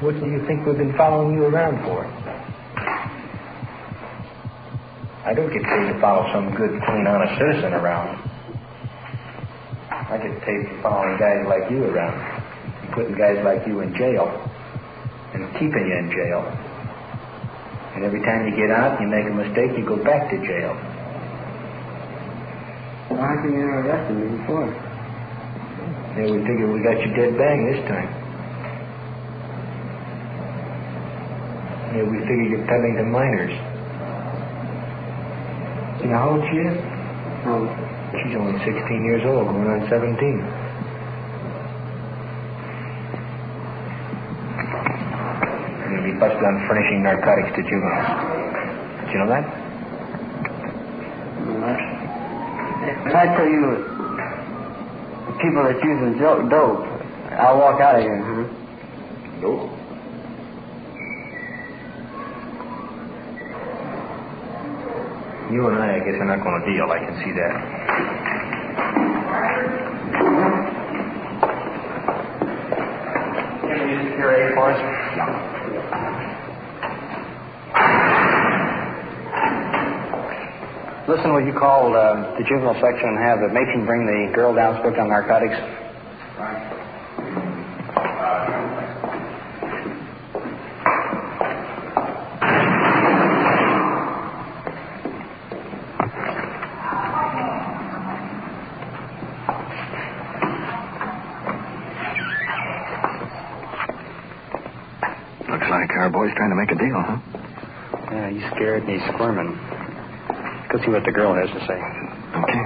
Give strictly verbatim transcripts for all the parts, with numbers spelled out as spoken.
What do you think we've been following you around for? I don't get paid to follow some good, clean, honest citizen around. I get paid for following guys like you around, and putting guys like you in jail, and keeping you in jail. And every time you get out, you make a mistake, you go back to jail. Why can you never arrested me before? Yeah, we figure we got you dead bang this time. Yeah, we figure you're peddling to minors. You know how old she is? Oh. She's only sixteen years old, going on seventeen. You're going to be busted on furnishing narcotics to juveniles. Did you know that? If I tell you people that's using dope, I'll walk out of here, huh? Dope? You and I, I guess, are not going to deal. I can see that. Can you use your aid for us? Listen, will you call uh, the juvenile section and have the matron bring the girl down hooked on narcotics? Right. Looks like our boy's trying to make a deal, huh? Yeah, he's scared and he's squirming. Let's see what the girl has to say. Okay.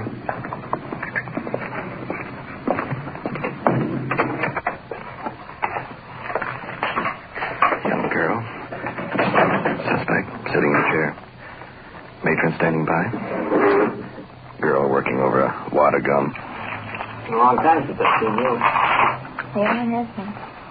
Young girl. Suspect sitting in a chair. Matron standing by. Girl working over a wad of gum. It's been a long time since I've seen you. Yeah, it has been.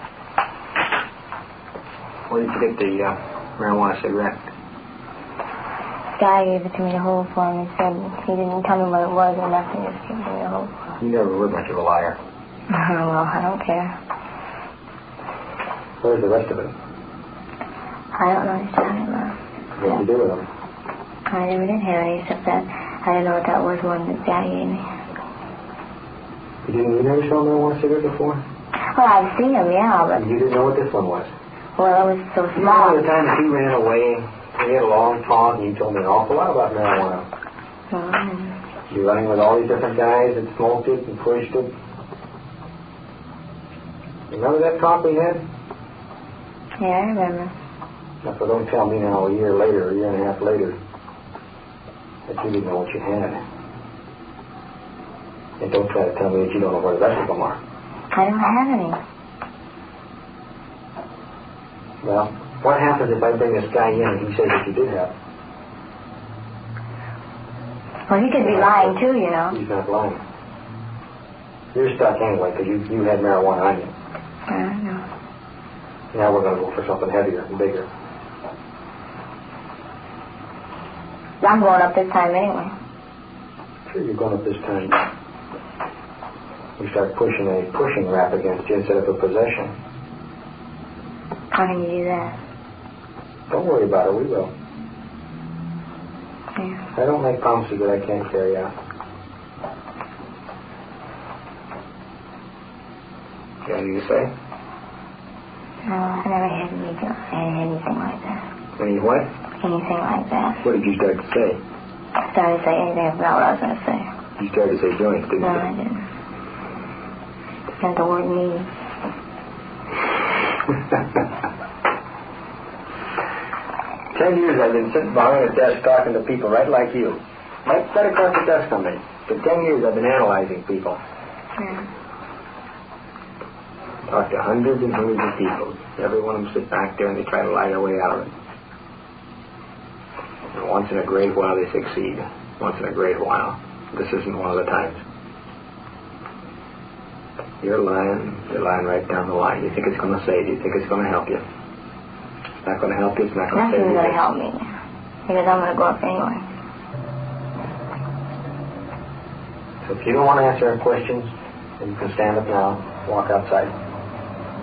Where did you get the uh, marijuana cigarette? Guy gave it to me to hold for him. He said he didn't tell me what it was or nothing. Just gave me to hold for. You never were much of a liar. Well, I don't care. Where's the rest of it? I don't know what he's talking about. What did you do with them? I never did have any, except that I didn't know what that was one that Guy gave me. You didn't, you never saw a marijuana cigarette before? Well, I've seen them, yeah, but... You didn't know what this one was? Well, it was so You know small. the time that he ran away, we had a long talk, and you told me an awful lot about marijuana. Mm. You running with all these different guys that smoked it and pushed it. Remember that talk we had? Yeah, I remember. Now, so don't tell me now a year later, a year and a half later, that you didn't know what you had. And don't try to tell me that you don't know where the rest of them are. I don't have any. Well, what happens if I bring this guy in and he says that you did have? Well, he could be lying, too, you know. He's not lying. You're stuck anyway, because you, you had marijuana on you. I know. Now we're going to go for something heavier and bigger. I'm going up this time anyway. Sure, you're going up this time. We start pushing a pushing rap against you instead of a possession. How can you do that? Don't worry about it, we will. Yeah. I don't make promises that I can't carry out. You got anything to say? No, I never had any, anything like that. Any what? Anything like that. What did you start to say? I started to say anything about what I was going to say. You started to say joints, didn't No, you? I didn't. And the word me. Ten years I've been sitting behind a desk talking to people right like you. Right, right across the desk from me. For ten years I've been analyzing people. Yeah. Talked to hundreds and hundreds of people. Every one of them sit back there and they try to lie their way out of it. And once in a great while they succeed. Once in a great while. This isn't one of the times. You're lying. You're lying right down the line. You think it's going to save you. You think it's going to help you. It's not going to help you. It's not going to save you. Nothing's going to help me. Because I'm going to go up anyway. So if you don't want to answer our questions, then you can stand up now, walk outside.